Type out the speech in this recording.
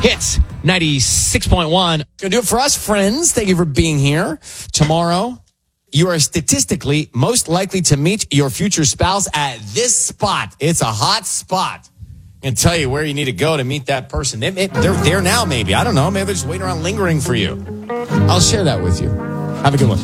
Hits 96.1. Gonna do it for us, friends. Thank you for being here. Tomorrow, you are statistically most likely to meet your future spouse at this spot. It's a hot spot. I can tell you where you need to go to meet that person. They're there now, maybe. I don't know. Maybe they're just waiting around lingering for you. I'll share that with you. Have a good one.